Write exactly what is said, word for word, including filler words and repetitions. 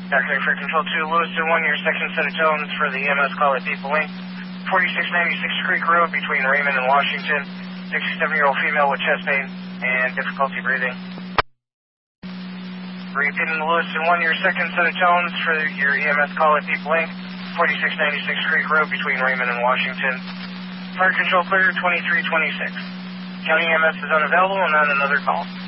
Doctor for Control two, Lewiston one, your second set of tones for the E M S call at People Incorporated. forty-six ninety-six Creek Road between Raymond and Washington. sixty-seven-year-old female with chest pain and difficulty breathing. Repeating Lewiston one, your second set of tones for your E M S call at People Incorporated. forty-six ninety-six Creek Road between Raymond and Washington. Fire control clear, twenty-three twenty-six. County E M S is unavailable and on another call.